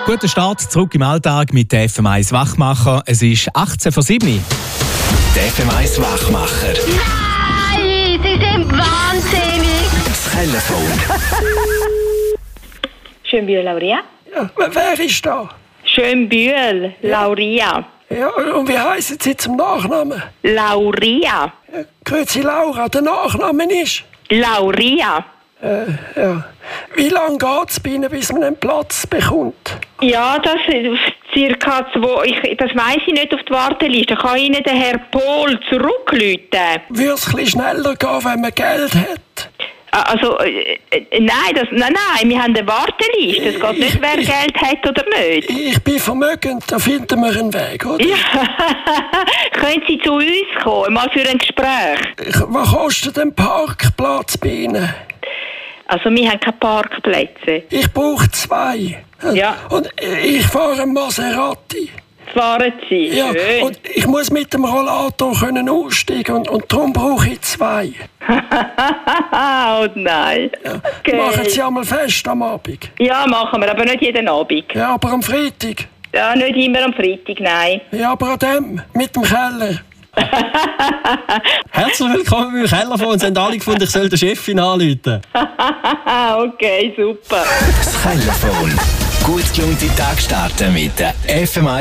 Guten Start zurück im Alltag mit der FM1 Wachmacher. Es ist 18:07. Der FM1 Wachmacher. Nein, Sie sind wahnsinnig. Das Telefon. Schönbühl, Lauria. Ja, wer ist da? Schönbühl, Lauria. Ja, und wie heissen Sie zum Nachnamen? Lauria. Ja, grüezi Laura, der Nachname ist? Lauria. Ja. Wie lange geht es bei Ihnen, bis man einen Platz bekommt? Ja, das ist circa 2. Das weiss ich nicht auf die Warteliste. Kann Ihnen der Herr Pohl zurückrufen? Würde es ein bisschen schneller gehen, wenn man Geld hat? Also, nein, wir haben eine Warteliste. Es geht nicht, wer Geld hat oder nicht. Ich bin vermögend, da finden wir einen Weg, oder? Ja. Können Sie zu uns kommen, mal für ein Gespräch? Was kostet ein Parkplatz bei Ihnen? Also, wir haben keine Parkplätze. Ich brauche 2. Ja. Und ich fahre einen Maserati. Fahren Sie? Ja, Schön. und ich muss mit dem Rollator aussteigen und darum brauche ich 2. Oh nein. Ja. Okay. Machen Sie einmal fest am Abend? Ja, machen wir, aber nicht jeden Abend. Ja, aber am Freitag? Ja, nicht immer am Freitag, nein. Ja, aber an dem, mit dem Keller. Herzlich willkommen im Keller von uns. Haben alle gefunden, ich soll der Chefin anrufen. Okay, super. Das Telefon. Gut gelungene Tag starten mit der FM1